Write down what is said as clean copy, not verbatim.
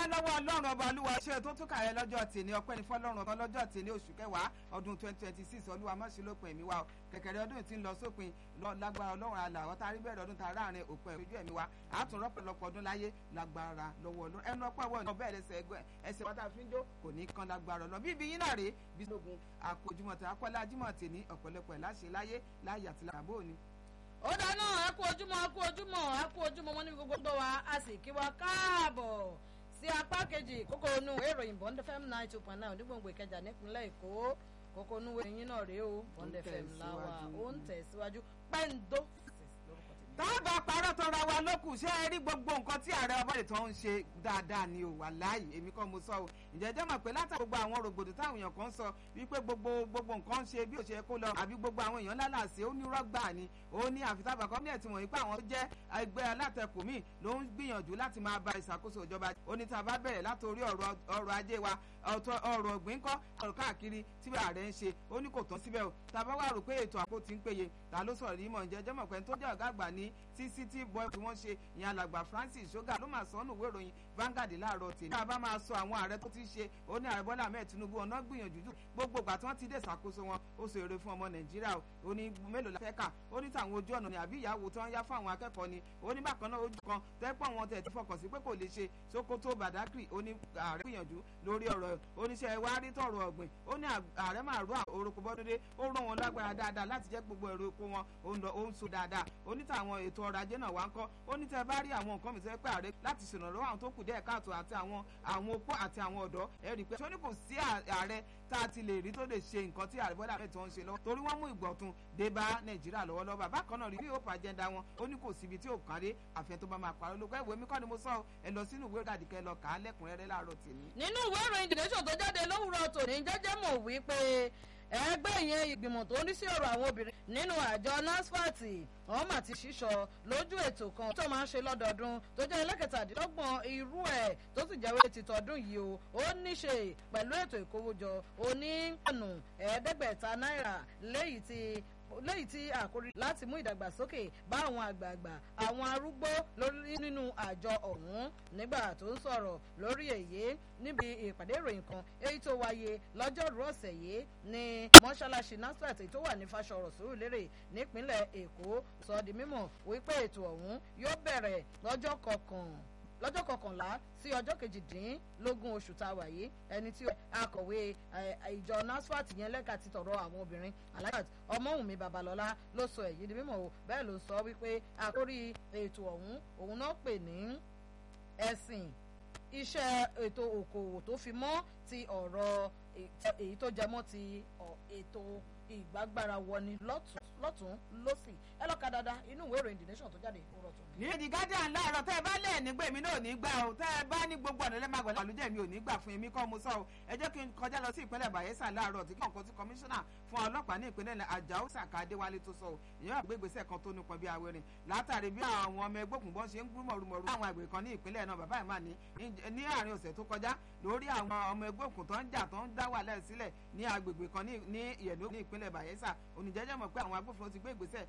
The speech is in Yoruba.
adúpẹ́ lọ́wọ́ ọlọ́run ọba olúwa ṣe tó tún kàrẹ́ lọ́jọ́ tèmi ọpẹ́ ní fọlọ́run ọba lọ́jọ́ tèmi oṣù kẹwàá ọdún 2026 olúwa mọ́sí lópin ẹ̀mí wa o kẹ̀kẹ́rẹ́ ọdún tí ń lọ sópin lágbára ọlọ́run àlà ọ̀tá rí bẹ́ẹ̀ ọdún tá láàrin òpin ìrìnjú ẹ̀mí wa àtún rọ́pọ̀lọpọ̀ ọdún láyé lágbára lọ́wọ́ ọlọ́run ẹnu ọpẹ́ wọ̀ ní ọbẹ̀ ẹsẹ̀ wọ́n tá a fi ń jó kò ní kan lágbára ọlọ́run bí ibi yín náà rèé bí lógun àkójúmọ̀ tẹ akọ́lá jímọ̀ tèmi ọ̀pọ̀lọpọ̀ ẹ̀ láṣẹ láyé láyé àti làbó òní. ó dáná ẹ kú ojúmọ́ wọn ní gbogbo wa a sì kí wa káàbọ̀ sí apá kejì kókó inú ìròyìn Bond FM 92.9 onígbòǹgbò Ìkẹjà nípínlẹ̀ Èkó kókó inú ìròyìn náà rèé o Bond FM láwa ó ń tẹ̀síwájú pẹ́ńdó tábà parọ́ tọrọ wa lókù ṣé ẹ rí gbogbo nǹkan tí ààrẹ ọba ìtàn ń ṣe dáadáa ni o wà láàyè èmi kọ́ mo sọ o ìjẹ́jẹ́ mọ̀ pé látàrí gbogbo àwọn rògbòdò táwọn èèyàn kan sọ wípé gbogbo nǹkan ń ṣe bí ó ṣe kó lọ àbí gbogbo àwọn èèyàn lálàsì ó ní rọ́gbà ni ó ní àfitábà kọ́míẹ̀ tí wọ́n yí pé àwọn tó jẹ́ ẹgbẹ́ alátakò míì ló ń gbìyànjú láti máa ba ìṣàkóso ìjọba ó ní tá a bá bẹ̀rẹ̀ látòrí ọrọ̀ ajé wa ọrọ̀ ọ̀gbìn kọ́ ọ̀rọ̀ káàkiri tí ààrẹ ń ṣe ó ní kò tán síbẹ̀ o tá a bá wà rò pé ètò àpò ti ń péye ta ló sọ̀rọ̀ yìí mọ̀ ìjẹ́jẹ́ mọ̀ pé tó jẹ́ ọ̀gá àgbà ní city boy tí wọ́n ṣe ìyẹn alàgbà Francis Soga ló máa sọ ọ́nù ìwé ìròyìn Vanguard láàárọ̀ tèmi. tá a bá máa sọ àwọn ààrẹ tó ti ṣe ó ní ààrẹ Bọ́lá Ahmed Tinubu ọ̀nà gbìyànjú jù gbogbo ìgbà tí wọ́n ti dé ìṣàkóso wọn ó so èrè fún ọmọ Nàìjíríà ó ní mélòó la fẹ́ kà ó ní tàwọn ojú ọ̀nà ni àbí ìyàwó tí wọ́n yá fún àwọn akẹ́kọ̀ọ́ ni ó ní bákan náà ojú kan tẹ́pọ̀ wọn tẹ̀ ti fọkàn sí pé kò lè ṣe Sokoto Badagry ó ní ààrẹ gbìyànjú lórí ọ̀rọ̀ oníṣẹ́ wa rí tọ̀rọ̀ ọ̀gbìn ó ní ààrẹ máa rú orúkọ bọ́dúndé ó rán wọn lágbára dáadáa láti jẹ́ gbogbo èrò oko wọn ó ń so dáadáa ó ní tàwọn ètò ọrọ̀ ajé náà wá ń kọ́ ó ní tẹ́ bá rí àwọn nǹkan mìíràn pé ààrẹ láti ṣèrànlọ́wọ́ àwọn tó kù díẹ̀ káàtó àti àwọn opó àti àwọn ọ̀dọ́ ẹ rí i pé tí ó ní kò sí ààrẹ tá a ti lè rí tó lè ṣe nǹkan tí ààrẹ Bọ́lá Ahmed tó ń ṣe lọ́wọ́ torí wọ́n mú ìgbọ̀tun dé bá Nàìjíríà lọ́wọ́lọ́wọ́ bàbá kan náà rí bí hope agenda wọn ó ní kò síbi tí ò kárí àfẹ́ tó bá máa parí olóko ìwé mi kọ́ ni mo sọ ẹ lọ sínú ìwé ìdàdìkẹ́ lọ kà á lẹ́kùnrẹ́rẹ́ láàárọ̀ tèmi. nínú ìwé ìròyìn The Nation tó jáde lówùrọ̀ tòní jẹ́jẹ́ mọ̀ wípé ẹgbẹ́ yẹn ìgbìmọ̀ tó ní sí ọ̀rọ̀ àwọn obìnrin nínú àjọ NASFAT wọ́n mà ti ṣíṣọ lójú ètò kan tó máa ń ṣe lọ́dọọdún tó jẹ́ ẹlẹ́kẹtàdínlọ́gbọ̀n irú ẹ̀ tó sì jẹ́wé ti tọdún yìí o ó níṣe pẹ̀lú ètò ìkówójọ onígbọ̀nù ẹ̀ẹ́dẹ́gbẹ̀ta náírà léyìí tí àkórí láti mú ìdàgbàsókè bá àwọn àgbààgbà àwọn arúgbó lórí nínú àjọ ọ̀hún nígbà tó ń sọ̀rọ̀ lórí èyí níbi ìpàdé ìròyìn kan èyí tó wáyé lọ́jọ́rú ọ̀sẹ̀ yìí ní mọ́ṣáláṣí NASFAT tó wà ní Fáṣọ̀rọ̀ Sùúrùlérè nípínlẹ̀ Èkó sọ di mímọ̀ wípé ètò ọ̀hún yóò bẹ̀rẹ̀ lọ́jọ́ kọkànlá sí ọjọ́ kejìdínlógún oṣù tá a wà yìí ẹni tí akọ̀wé ìjọ NASFAT yẹn lẹ́ka ti tọ̀rọ̀ àwọn obìnrin Alhaji Ọmọ́wùnmí Babalọ́lá ló sọ èyí di mímọ̀ o bẹ́ẹ̀ ló sọ wípé àkórí ètò ọ̀hún òun náà pè ní ẹ̀sìn iṣẹ́ ètò òkòwò tó fi mọ́ ti ọ̀rọ̀ èyí tó jẹmọ́ ti ètò ìgbàgbára wọni lọ́tún lọ́sì ẹ lọ́ka dáadáa inú ìwé ìròyìn The Nation tó jáde ó rọ̀tún. ní The Guardian láàárọ̀ tẹ́ ẹ bá lẹ̀ nígbà èmi náà ò ní gbà o tẹ́ ẹ bá ní gbogbo ọ̀nà lẹ́ẹ̀ máa gbọ̀dọ̀ àlùjẹ́ mi ò ní gbà fún èmi kọ́ mo sọ o ẹ jẹ́ kí n kọjá lọ sí ìpínlẹ̀ Bayelsa láàárọ̀ tí kàn kó tí kọmíṣánná fún ọlọ́pàá ní ìpínlẹ̀ Àjàó Sàká Adéwálé tó sọ o ìyẹn àgbégbèsè kan tó nípọn bí awẹ́rin látàrí bí àwọn ọmọ ẹgbẹ́ òkùnbọ́n ṣe ń gbúmọ̀rúmọ̀rú àwọn àgbẹ̀ kan ní ìpínlẹ̀ náà bàbá ìmá ní àárín ọ̀sẹ̀ tó kọjá lórí àwọn ọmọ ẹgbẹ́ òkùn tó ń jà tó ń dá wàhálà sílẹ̀ ní agbègbè kan ní ìyẹ̀dó ní ìpínlẹ̀ Bayelsa oníjẹ́jẹ́ mọ̀ pé àwọn agbófinró ti gbé ìgbésẹ̀